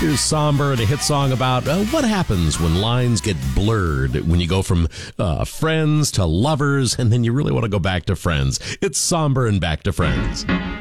Here's Somber and a hit song about what happens when lines get blurred, when you go from friends to lovers, and then you really want to go back to friends. It's Somber and Back to Friends.